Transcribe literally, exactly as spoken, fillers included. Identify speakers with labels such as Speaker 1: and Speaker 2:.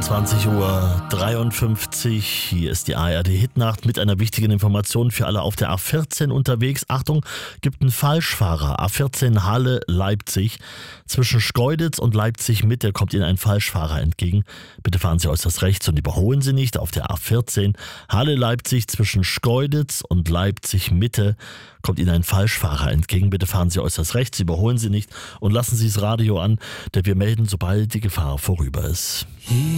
Speaker 1: einundzwanzig Uhr dreiundfünfzig, hier ist die A R D-Hitnacht mit einer wichtigen Information für alle auf der A vierzehn unterwegs. Achtung, gibt einen Falschfahrer. A vierzehn Halle-Leipzig. Zwischen Schkeuditz und Leipzig-Mitte kommt Ihnen ein Falschfahrer entgegen. Bitte fahren Sie äußerst rechts und überholen Sie nicht. Auf der A vierzehn Halle-Leipzig zwischen Schkeuditz und Leipzig-Mitte kommt Ihnen ein Falschfahrer entgegen. Bitte fahren Sie äußerst rechts, überholen Sie nicht und lassen Sie das Radio an, denn wir melden, sobald die Gefahr vorüber ist.